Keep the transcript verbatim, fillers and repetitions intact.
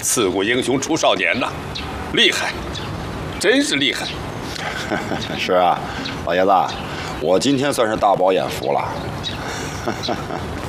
自古英雄出少年呐，厉害，真是厉害。 是啊，老爷子，我今天算是大饱眼福了。